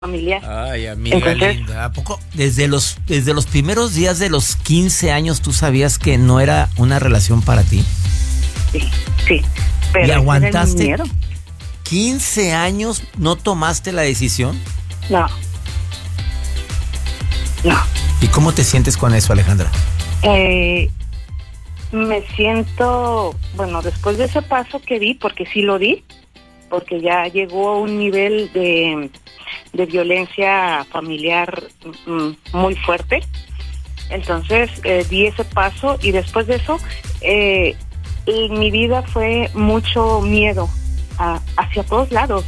familiar. Ay, amiga Entonces, linda. ¿A poco desde los primeros días de los 15 años tú sabías que no era una relación para ti? Sí. Pero ¿Y aguantaste? ese era el miedo. 15 años no tomaste la decisión. No. ¿Y cómo te sientes con eso, Alejandra? Me siento, bueno, después de ese paso que di, porque sí lo di, porque ya llegó a un nivel de violencia familiar muy fuerte. Entonces di ese paso y después de eso mi vida fue mucho miedo hacia todos lados.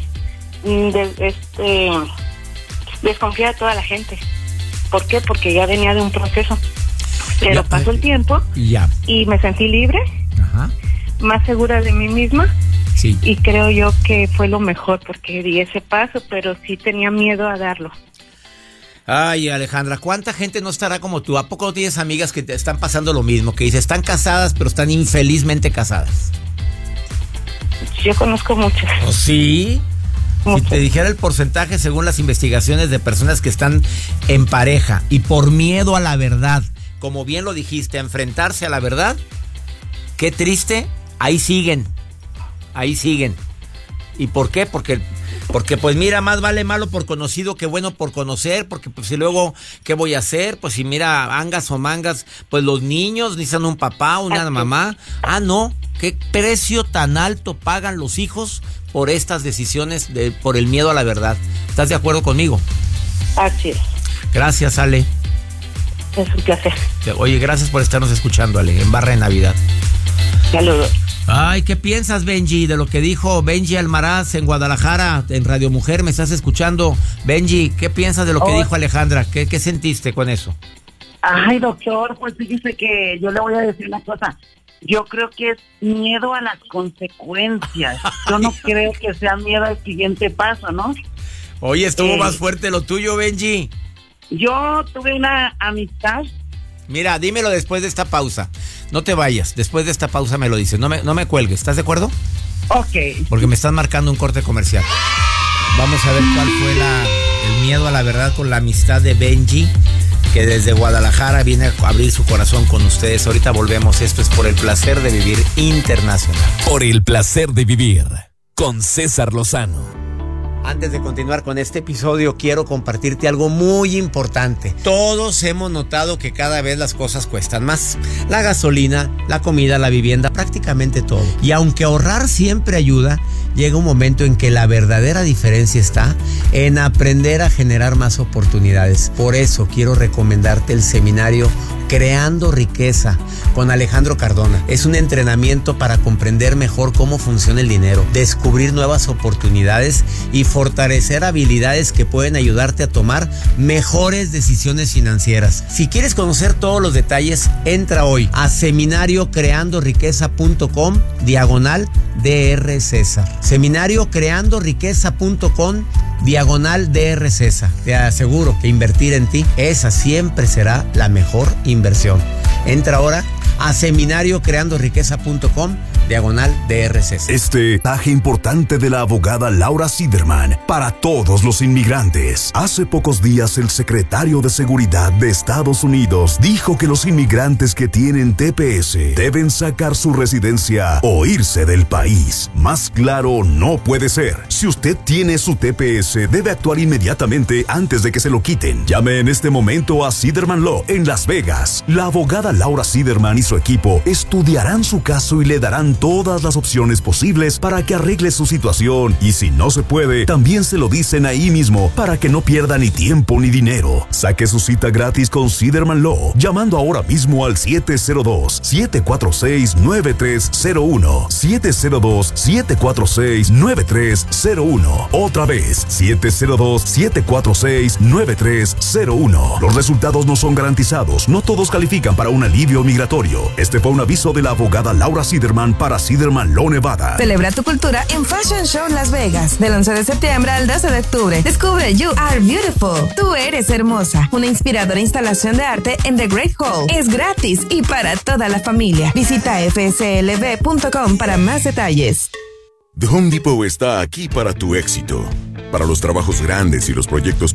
Desconfía de toda la gente. ¿Por qué? Porque ya venía de un proceso. Pero pasó el tiempo y me sentí libre, más segura de mí misma. Sí. Y creo yo que fue lo mejor porque di ese paso, pero sí tenía miedo a darlo. Ay, Alejandra, ¿cuánta gente no estará como tú? ¿A poco no tienes amigas que te están pasando lo mismo? Que dicen, están casadas, pero están infelizmente casadas. Yo conozco muchas. ¿Oh, sí? Muchas. Si te dijera el porcentaje según las investigaciones de personas que están en pareja y por miedo a la verdad, como bien lo dijiste, a enfrentarse a la verdad, qué triste, ahí siguen. ¿Y por qué? Porque pues mira, más vale malo por conocido que bueno por conocer, porque pues si luego, ¿qué voy a hacer? Pues si mira, angas o mangas, pues los niños necesitan un papá, una mamá. Ah, no, ¿qué precio tan alto pagan los hijos por estas decisiones, por el miedo a la verdad? ¿Estás de acuerdo conmigo? Así es. Gracias, Ale. Es un placer. Oye, gracias por estarnos escuchando, Ale, en Barra de Navidad. Saludos. Ay, ¿qué piensas, Benji, de lo que dijo Benji Almaraz en Guadalajara, en Radio Mujer? ¿Me estás escuchando? Benji, ¿qué piensas de lo que dijo Alejandra? ¿Qué sentiste con eso? Ay, doctor, pues fíjese que yo le voy a decir una cosa. Yo creo que es miedo a las consecuencias. Yo no creo que sea miedo al siguiente paso, ¿no? Oye, estuvo más fuerte lo tuyo, Benji. Yo tuve una amistad. Mira, dímelo después de esta pausa. No te vayas. Después de esta pausa me lo dices. No me cuelgues. ¿Estás de acuerdo? Ok. Porque me están marcando un corte comercial. Vamos a ver cuál fue el miedo a la verdad con la amistad de Benji, que desde Guadalajara viene a abrir su corazón con ustedes. Ahorita volvemos. Esto es Por el Placer de Vivir Internacional. Por el Placer de Vivir con César Lozano. Antes de continuar con este episodio, quiero compartirte algo muy importante. Todos hemos notado que cada vez las cosas cuestan más. La gasolina, la comida, la vivienda, prácticamente todo. Y aunque ahorrar siempre ayuda, llega un momento en que la verdadera diferencia está en aprender a generar más oportunidades. Por eso quiero recomendarte el seminario Creando Riqueza con Alejandro Cardona. Es un entrenamiento para comprender mejor cómo funciona el dinero, descubrir nuevas oportunidades y fortalecer habilidades que pueden ayudarte a tomar mejores decisiones financieras. Si quieres conocer todos los detalles, entra hoy a seminariocreandoriqueza.com/Dr. César. Seminariocreandoriqueza.com/Dr. César. Te aseguro que invertir en ti, esa siempre será la mejor inversión. Entra ahora a seminariocreandoriqueza.com/Dr. César. Este mensaje importante de la abogada Laura Siderman para todos los inmigrantes. Hace pocos días el secretario de Seguridad de Estados Unidos dijo que los inmigrantes que tienen TPS deben sacar su residencia o irse del país. Más claro no puede ser. Si usted tiene su TPS, debe actuar inmediatamente antes de que se lo quiten. Llame en este momento a Siderman Law en Las Vegas. La abogada Laura Siderman y su equipo estudiarán su caso y le darán todas las opciones posibles para que arregle su situación, y si no se puede, también se lo dicen ahí mismo para que no pierda ni tiempo ni dinero. Saque su cita gratis con Siderman Law llamando ahora mismo al 702-746-9301. 702-746-9301. Otra vez, 702-746-9301. Los resultados no son garantizados, no todos califican para un alivio migratorio. Este fue un aviso de la abogada Laura Siderman para Siderman Law Nevada. Celebra tu cultura en Fashion Show Las Vegas, del 11 de septiembre al 12 de octubre. Descubre You Are Beautiful. Tú eres hermosa. Una inspiradora instalación de arte en The Great Hall. Es gratis y para toda la familia. Visita fslb.com para más detalles. The Home Depot está aquí para tu éxito. Para los trabajos grandes y los proyectos